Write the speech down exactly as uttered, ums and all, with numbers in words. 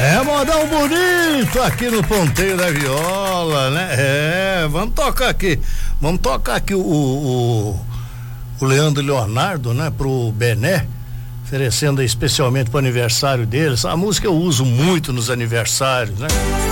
É modão bonito aqui no Ponteio da Viola, né? É, vamos tocar aqui, vamos tocar aqui o, o, o Leandro Leonardo, né? Pro Bené, oferecendo especialmente pro aniversário dele. Essa música eu uso muito nos aniversários, né?